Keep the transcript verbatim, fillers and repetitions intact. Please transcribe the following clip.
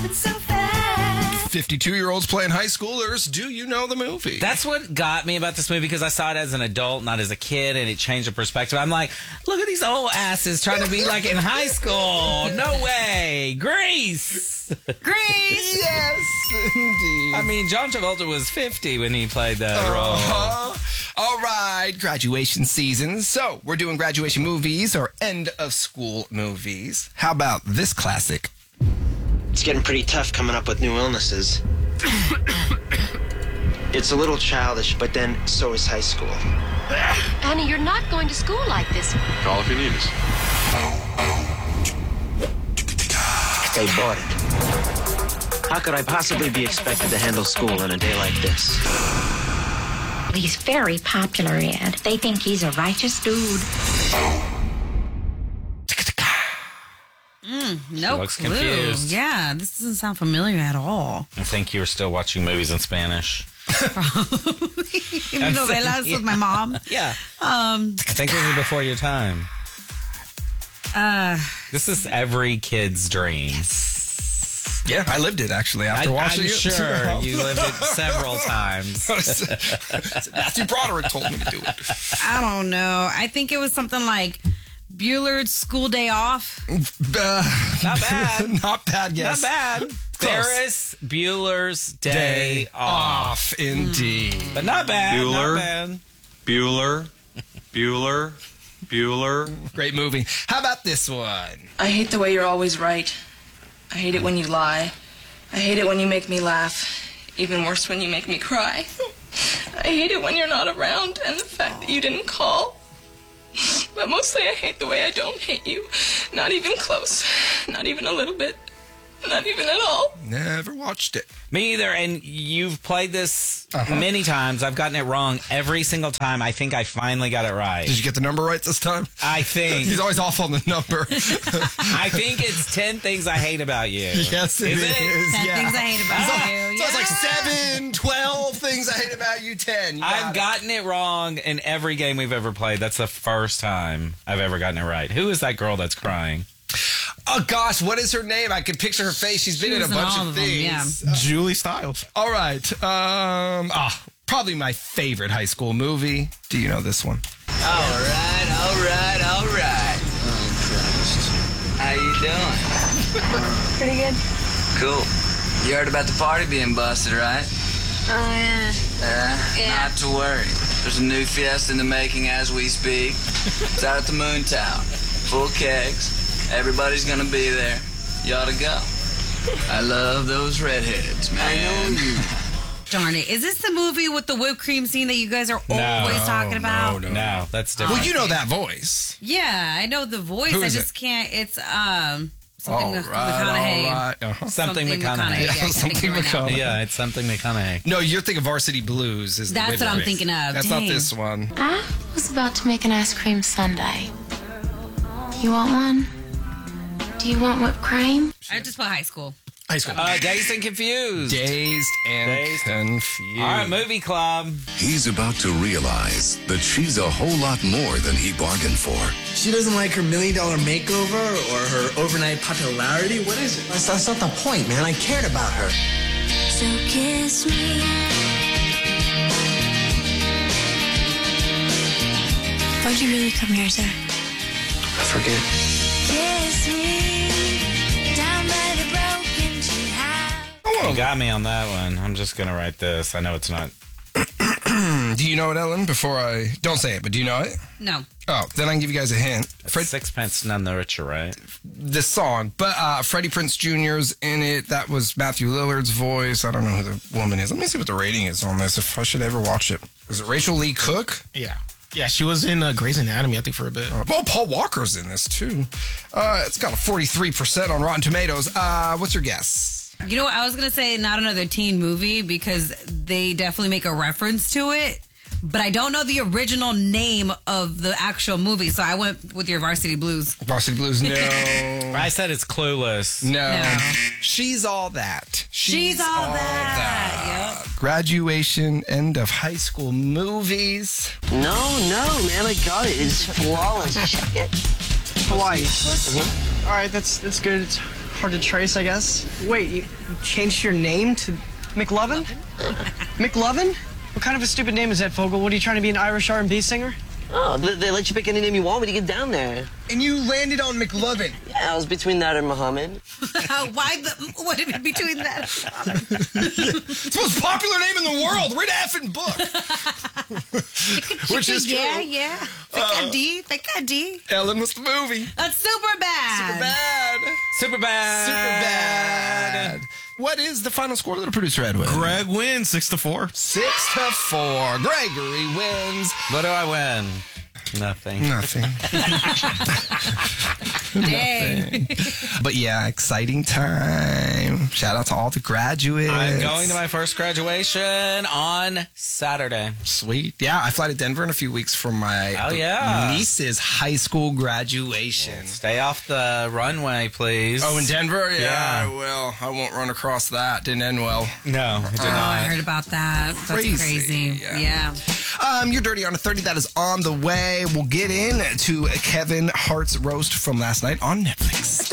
It's so fast. fifty-two-year-olds playing high schoolers. Do you know the movie? That's what got me about this movie, because I saw it as an adult, not as a kid, and it changed the perspective. I'm like, look at these old asses trying to be like in high school. No way. Grease. Grease. Yes, indeed. I mean, John Travolta was fifty when he played that Uh-huh. role. All right, graduation season. So we're doing graduation movies or end of school movies. How about this classic? It's getting pretty tough coming up with new illnesses. It's a little childish, but then so is high school. Honey, you're not going to school like this. Call if you need us. They bought it. How could I possibly be expected to handle school on a day like this? He's very popular, Ed. They think he's a righteous dude. Mm, no looks clue. confused. Yeah, this doesn't sound familiar at all. I think you were still watching movies in Spanish. Novelas Yeah. with my mom. Yeah. Um, I think this is before your time. uh, This is every kid's dream. Yeah, I lived it actually after I, watching I'm it. sure you lived it several times. Matthew Broderick told me to do it. I don't know. I think it was something like Bueller's School Day Off. Uh, Not bad. Not bad, yes. Not bad. Ferris Bueller's Day, Day Off. off, indeed. But not bad. Bueller. Not bad. Bueller, Bueller, Bueller. Great movie. How about this one? I hate the way you're always right. I hate it when you lie. I hate it when you make me laugh. Even worse when you make me cry. I hate it when you're not around and the fact that you didn't call. But mostly I hate the way I don't hate you. Not even close. Not even a little bit. Not even at all. Never watched it. Me either. And you've played this Uh-huh. many times. I've gotten it wrong every single time. I think I finally got it right. Did you get the number right this time? I think. He's always off on the number. I think it's ten things I hate about you. Yes, it Is is. it? Ten yeah. things I hate about So- you. So it's like Yeah. seven, twelve things I hate about you, ten. You got I've it. gotten it wrong in every game we've ever played. That's the first time I've ever gotten it right. Who is that girl that's crying? Oh, gosh, what is her name? I can picture her face. She's been She in a was in bunch all of of them, things. yeah. Julie Stiles. All right. Um, ah, probably my favorite high school movie. Do you know this one? All right, all right, all right. How you doing? Pretty good. Cool. You heard about the party being busted, right? Oh, yeah. Uh, Yeah. Not to worry. There's a new fiesta in the making as we speak. It's out at the Moon Tower. Full kegs. Everybody's gonna be there. You ought to go. I love those redheads, man. I know you. Darn it. Is this the movie with the whipped cream scene that you guys are No. always talking about? no, No, that's different. Well, you know that voice. Yeah, I know the voice. Who I is just it? can't. It's um something All with right, McConaughey. all right. Uh-huh. Something, Something McConaughey. McConaughey. Yeah, I can't Something think of it right now. McConaughey. Yeah, it's something McConaughey. No, you're thinking Varsity Blues. Is the That's what I'm whipped cream. thinking of. That's Dang. not this one. I was about to make an ice cream sundae. You want one? Do you want whipped cream? I just put high school. High school. Uh, Dazed and Confused. Dazed and Dazed. confused. All right, movie club. He's about to realize that she's a whole lot more than he bargained for. She doesn't like her million dollar makeover or her overnight popularity. What is it? That's, that's not the point, man. I cared about her. So kiss me. Why'd you really come here, sir? I forget. Kiss me down by the broken tree house. You got me on that one. I'm just going to write this. I know it's not. Do you know it, Ellen? Before I... Don't say it, but do you know it? No. Oh, then I can give you guys a hint. Fred, Sixpence None the Richer, right? This song. But uh, Freddie Prinze Junior's in it. That was Matthew Lillard's voice. I don't know who the woman is. Let me see what the rating is on this, if I should ever watch it. Is it Rachel Lee Cook? Yeah. Yeah, she was in uh, Grey's Anatomy, I think, for a bit. Uh, well, Paul Walker's in this, too. Uh, it's got a forty-three percent on Rotten Tomatoes. Uh, what's your guess? You know what? I was going to say not another teen movie because they definitely make a reference to it. But I don't know the original name of the actual movie, so I went with your Varsity Blues. Varsity Blues, no. I said it's Clueless. No. No. She's all that. She's, all, that. Yep. Graduation, end of high school movies. No, no, man, I got it. It's flawless. Hawaii. All right, that's that's good. It's hard to trace, I guess. Wait, you you changed your name to McLovin? McLovin? What kind of a stupid name is that, Fogel? What, are you trying to be an Irish R and B singer? Oh, they, they let you pick any name you want when you get down there. And you landed on McLovin. Yeah, I was between that and Muhammad. Why the, what in between that? It's the most popular name in the world. Read effing book. Which is true. Yeah, yeah. Think I D. Think I D. Ellen, what's the movie? That's super bad. Super bad. Super bad. Super bad. What is the final score that the producer had with? Greg wins six to four. Six to four. Gregory wins. What do I win? Nothing. Nothing. Dang. But yeah, exciting time. Shout out to all the graduates. I'm going to my first graduation on Saturday. Sweet. Yeah, I fly to Denver in a few weeks for my Oh, yeah. niece's high school graduation. Stay off the runway, please. Oh, in Denver? Yeah, Yeah. I will. I won't run across that. Didn't end well. No, it did Oh, I not. heard about that. That's Crazy. crazy. Yeah. Yeah. Um, you're dirty on a thirty. That is on the way. We'll get in to Kevin Hart's roast from last night on Netflix.